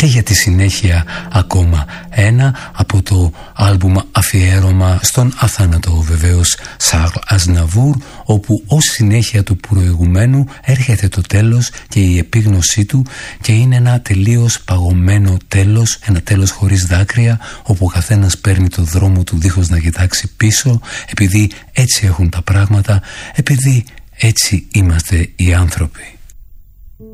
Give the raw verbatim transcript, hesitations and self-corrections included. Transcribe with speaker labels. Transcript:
Speaker 1: και για τη συνέχεια ακόμα ένα από το άλμπουμ αφιέρωμα στον αθάνατο βεβαίως Σαρλ Αζναβούρ, όπου ως συνέχεια του προηγουμένου έρχεται το τέλος και η επίγνωσή του, και είναι ένα τελείως παγωμένο τέλος, ένα τέλος χωρίς δάκρυα, όπου ο καθένας παίρνει το δρόμο του δίχως να κοιτάξει πίσω, επειδή έτσι έχουν τα πράγματα, επειδή έτσι είμαστε οι άνθρωποι.